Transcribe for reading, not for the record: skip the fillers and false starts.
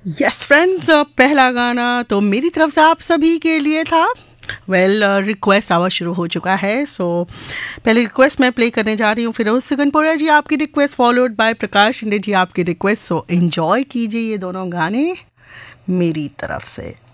Yes friends, पहला गाना तो मेरी तरफ से आप सभी के लिए था। रिक्वेस्ट आवाज शुरू हो चुका है। पहले रिक्वेस्ट मैं प्ले करने जा रही हूँ, फिरोज सिकनपुरा जी आपकी रिक्वेस्ट, फॉलोड बाय प्रकाश शिंदे जी आपकी रिक्वेस्ट। एंजॉय कीजिए ये दोनों गाने मेरी तरफ से।